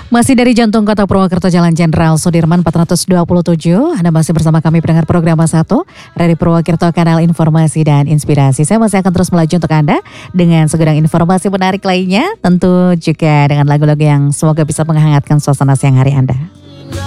Masih dari jantung kota Purwokerto, Jalan Jenderal Sudirman 427. Anda masih bersama kami pendengar program satu dari Purwokerto, kanal informasi dan inspirasi. Saya masih akan terus melaju untuk Anda dengan segudang informasi menarik lainnya. Tentu juga dengan lagu-lagu yang semoga bisa menghangatkan suasana siang hari Anda.